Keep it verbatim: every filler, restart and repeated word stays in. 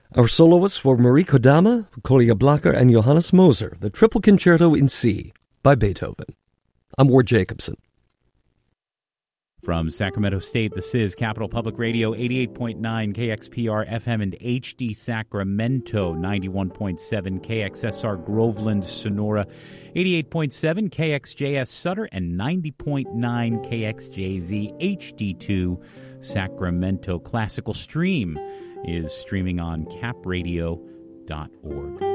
Our soloists were Marie Kodama, Kolja Blacher, and Johannes Moser, the Triple Concerto in C by Beethoven. I'm Ward Jacobson. From Sacramento State, this is Capital Public Radio, eighty-eight point nine K X P R F M and H D Sacramento, ninety-one point seven K X S R Groveland, Sonora, eighty-eight point seven K X J S Sutter, and ninety point nine K X J Z H D two Sacramento. Classical Stream is streaming on cap radio dot org.